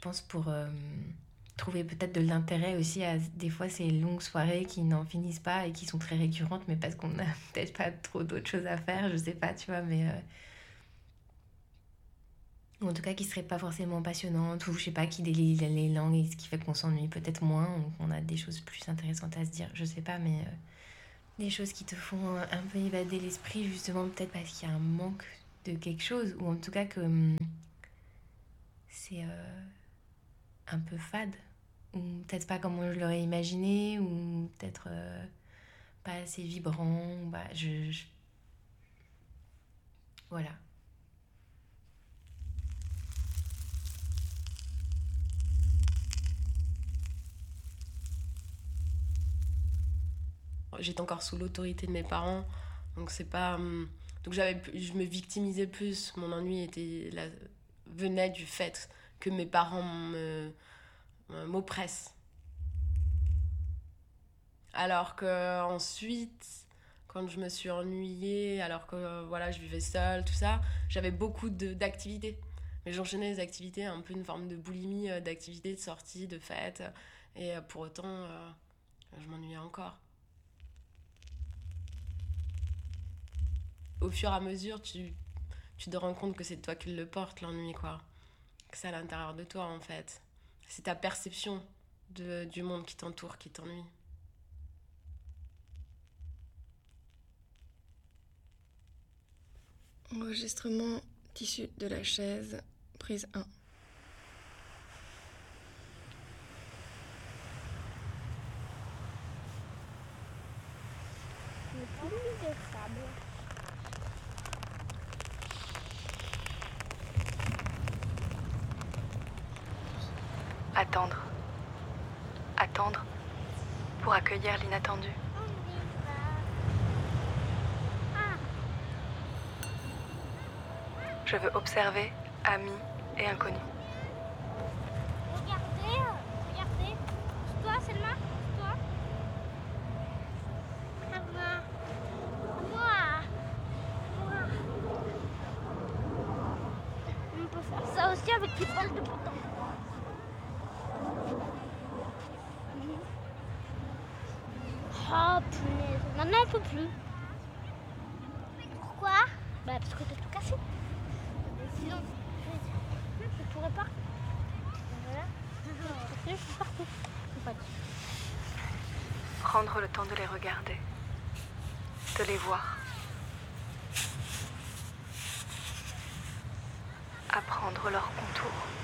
pense, pour trouver peut-être de l'intérêt aussi à des fois ces longues soirées qui n'en finissent pas et qui sont très récurrentes, mais parce qu'on n'a peut-être pas trop d'autres choses à faire, je sais pas, tu vois, mais... ou en tout cas qui seraient pas forcément passionnantes, ou je sais pas, qui délient les langues, et ce qui fait qu'on s'ennuie peut-être moins, ou qu'on a des choses plus intéressantes à se dire, je sais pas, mais... des choses qui te font un peu évader l'esprit, justement, peut-être parce qu'il y a un manque de quelque chose, ou en tout cas que c'est un peu fade, ou peut-être pas comme je l'aurais imaginé, ou peut-être pas assez vibrant, bah, voilà. J'étais encore sous l'autorité de mes parents, donc c'est pas... donc je me victimisais plus, mon ennui venait du fait que mes parents m'oppressent. Alors que ensuite, quand je me suis ennuyée, alors que voilà, je vivais seule, tout ça, j'avais beaucoup d'activités. Mais j'enchaînais les activités, un peu une forme de boulimie d'activités, de sorties, de fêtes. Et pour autant, je m'ennuyais encore. Au fur et à mesure, tu te rends compte que c'est toi qui le porte, l'ennui, quoi. Que c'est à l'intérieur de toi, en fait. C'est ta perception du monde qui t'entoure qui t'ennuie. Enregistrement tissu de la chaise, prise 1. Attendre. Attendre pour accueillir l'inattendu. Je veux observer amis et inconnus. Regardez. C'est toi, Selma? C'est toi? Moi. On peut faire ça aussi avec des balles de bouton. Oh punaise, maintenant on peut plus. Pourquoi? Bah parce que t'as tout cassé. Sinon, je pourrais pas. Voilà. Je suis partout. Prendre le temps de les regarder, de les voir. Apprendre leurs contours.